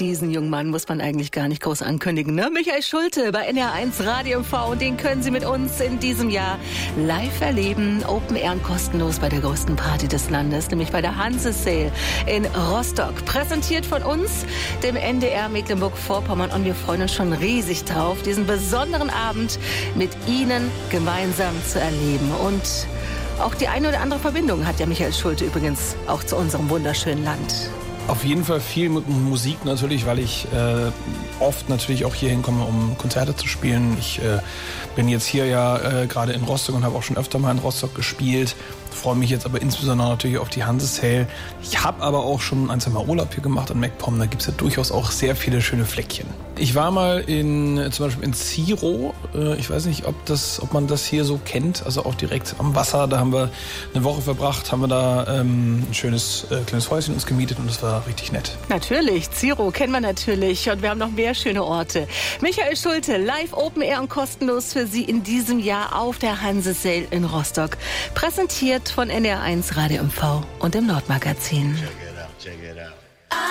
Diesen jungen Mann muss man eigentlich gar nicht groß ankündigen, ne? Michael Schulte bei NDR1 Radio MV, und den können Sie mit uns in diesem Jahr live erleben. Open Air und kostenlos bei der größten Party des Landes, nämlich bei der Hanse Sale in Rostock. Präsentiert von uns, dem NDR Mecklenburg-Vorpommern, und wir freuen uns schon riesig drauf, diesen besonderen Abend mit Ihnen gemeinsam zu erleben. Und auch die eine oder andere Verbindung hat ja Michael Schulte übrigens auch zu unserem wunderschönen Land. Auf jeden Fall viel mit Musik natürlich, weil ich oft natürlich auch hier hinkomme, um Konzerte zu spielen. Ich bin jetzt hier ja gerade in Rostock und habe auch schon öfter mal in Rostock gespielt. Freue mich jetzt aber insbesondere natürlich auf die Hanse Sale. Ich habe aber auch schon ein, zwei Mal Urlaub hier gemacht in MacPom. Da gibt es ja durchaus auch sehr viele schöne Fleckchen. Ich war mal zum Beispiel in Ziro. Ich weiß nicht, ob man das hier so kennt. Also auch direkt am Wasser. Da haben wir eine Woche verbracht, haben wir da ein schönes kleines Häuschen uns gemietet, und das war richtig nett. Natürlich, Ziro kennen wir natürlich, und wir haben noch mehr schöne Orte. Michael Schulte, live Open Air und kostenlos für Sie in diesem Jahr auf der Hanse Sale in Rostock. Präsentiert von NDR1 Radio MV und dem Nordmagazin. Check it out.